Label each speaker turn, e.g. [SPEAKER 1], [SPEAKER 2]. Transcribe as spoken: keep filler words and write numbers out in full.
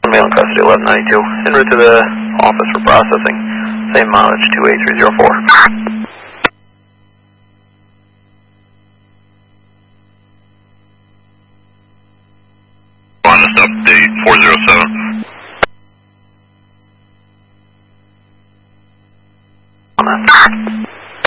[SPEAKER 1] Male in custody, eleven ninety-two. En route to the office for processing. Same mileage, two eight three zero four.
[SPEAKER 2] Honest update, four zero seven.
[SPEAKER 1] On that.